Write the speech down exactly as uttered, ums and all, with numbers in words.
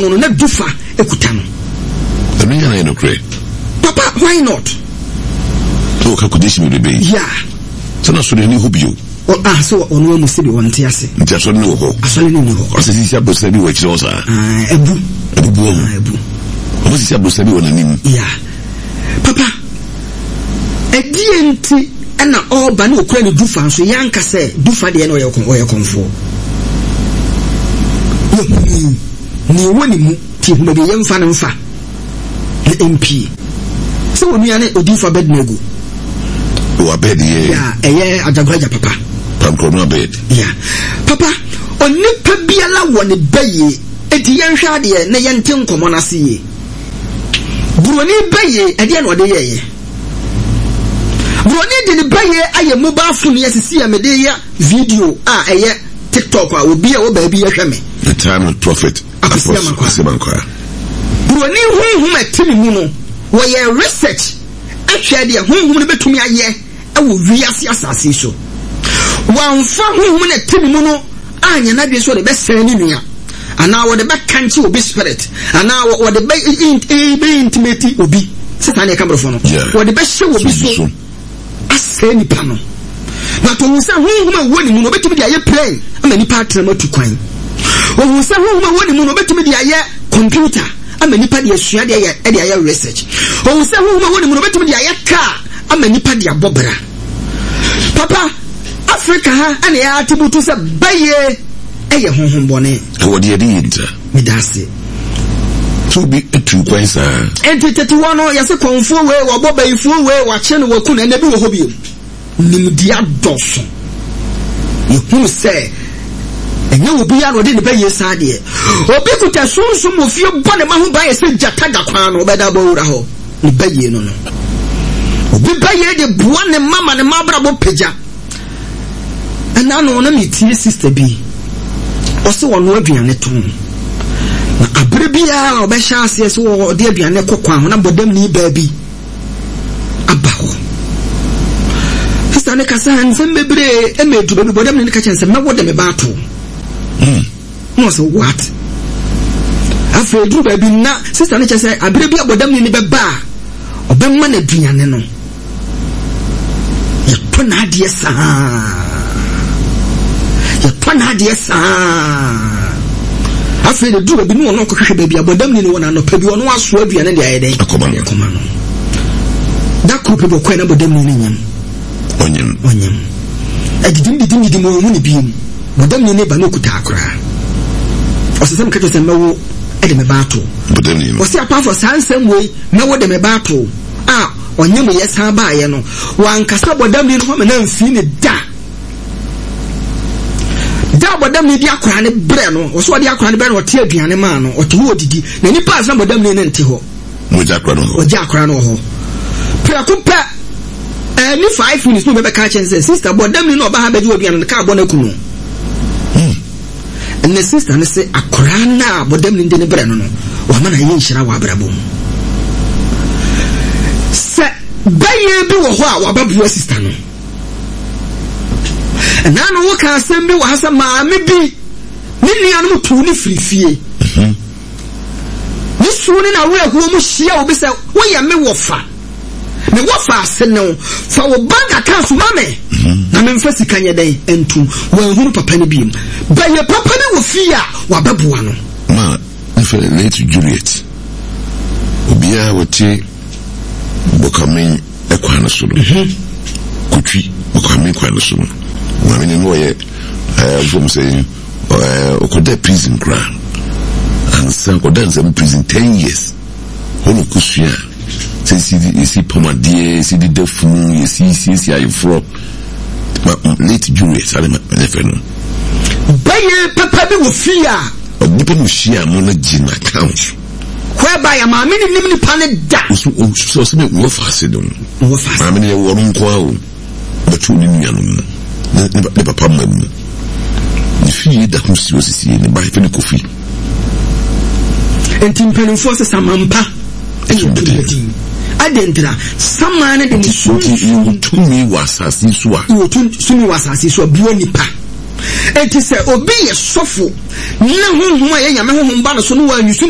no na dufa ekuta no. Emi yana no kre. Papa, why not? So ka kudisi me be. Yeah. So na so ni hobio. Oh, ah, so onu mu se bi won te ase. Nti aso ni ho. Aso ni ni ho. Ase sisi abosa bi wa kire osa. Ah, ebu. Ebu. Ah, ebu. Omo sisi abosa bi wona nim. Yeah. Papa. Edienti na oba na okura ni dufa nso yanka se dufa de na oye oye konfo. Ni woni mu ti hu be yemfa na mfa. M P. So wonu ane odifa bed na egu. O bed ye. Yeah, eye ajagwaja papa. Pankrono bed. Yeah. Papa, onipa biala woni baye edi yenhwe ade na yente nkomo na se ye. Buroni baye ade na ode ye. Buroni de ne baye aye mobile phone yesisi ya mede ya video a eye TikTok a obi a wo ba bi ye hwe me. The time of prophet. Akwasiamankwa. Buroni hunhum atimi mu no wo ye research ahwe de hunhum ne betumi aye ewo wiase asase so. Wanfa hunhum na atimi mu no anya na bi so de be sere ni nua. Ana wo de be kanchi obi spirit. Ana wo de be intimate obi. Satan e kamrofo no. Wo de be hye obi so. Asere ni pa no. Na to nsa hunhum a woni mu no betumi de aye plane ama ni pa trema tu kwan. Wo nsa hunhum a woni mu no betumi de aye computer ama nipa de asua de aye de aye research. Wo nsa hunhum a woni mu no betumi de aye car ama nipa de abobra. Papa, Africa ha ana ya atibutu se baye eye honhom bone. E wo de de yinta. Me dase. So be etu kwan sa. Enti tetewo no ya se konfo we wo bobayifo we wa che no waku na nabi wo hobio. Nimdia doso. Yehu se enye obi ya no de ne baye sa de. Obi kuta sunsun mo fie bone ma ho baye se jata da kwan no beda bo wura ho. Ne baye no no. Obi baye de bua ne mama ne mabra bo peja. Ana no na metie sister bi. O se wono aduane to. Na abre bia obehya ase se wo de aduane kokwa ho na bodam ni ba bi. Aba ho. Sister ne kasa nsem bebre e medu be bodam ne ka chense me wode me ba to. Hmm. No so what? Afa edu ba bi na sister ne chese abre bia bodam ni be ba. Obemma na aduane no. Ye to na ade sa. Ye to na ade sa. Afre de duro bi no no kokahwe ba bia bodam ni no na no pa bi ono aso aduane de ayeden akoma no akoma no da ko pe bokwa na bodam ni nyam onyem onyem agidim didim didim mo ni bi bodam ni ne ba no kuta akra o se sem ka to se mewo e de me ba to bodam ni o se apa for sansem we mewo de me ba to ah onyem ye san ba ye no wan kasa bodam ni no na mfi ni da da bodam ni di akora ne bre no o so di akora ne bre no o te aduane ma no o te ho odidi na ni pass na bodam ni ne nte ho mo ja akora no o ja akora no ho pra ko pa eh ni five minutes no be be ka chance sister bodam ni no ba ha be di oduane ka bo na kunu hmm and the sister ne say akora na bodam ni de ne bre no no wa ma na ye nhira wa brabo se baye bi wo ho a wa babu sister no and now no can send me was a mammy be Nini animal to ni free fee. This soon in a way who shall be said, we are me wafa. Me wafa said no for a bank account mammy. I mean, first can you day and two when who papa beam. But your papa will fear what babuano. Ma, if I late Juliet Obia would take Bokamin Equana Sulu. Kutri Bokamin Quanasulu. I mean, in way, uh, from saying, uh, could that prison ground and some could dance in prison ten years. Holo Kushia says, you see, Pomadia, see the deaf moon, you see, see, see, I for late Juliet, I never know. Baye Papa will fear. A depend share monogene account. Whereby a mammy name planet that so some worth accident. I mean, a woman call, but you didn't. Never permanent. The fee that who seriously see in the buy for the coffee. And Timpani forces some mampa. I didn't tell some man in the you to me was as this one. You to me was as this one, Buonipa. And to say, obey a sofu. No, whom I am a home banner, so no one you